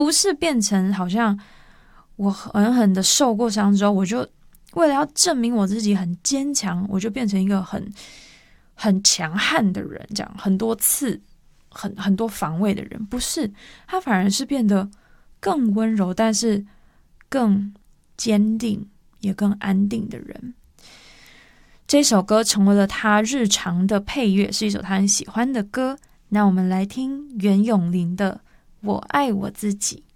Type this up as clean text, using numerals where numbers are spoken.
不是变成好像我狠狠的受过伤之后，我就为了要证明我自己很坚强，我就变成一个很强悍的人，这样很多次很多防卫的人。不是，他反而是变得更温柔，但是更坚定也更安定的人。这首歌成为了他日常的配乐，是一首他很喜欢的歌。那我们来听袁咏琳的《我爱我自己》。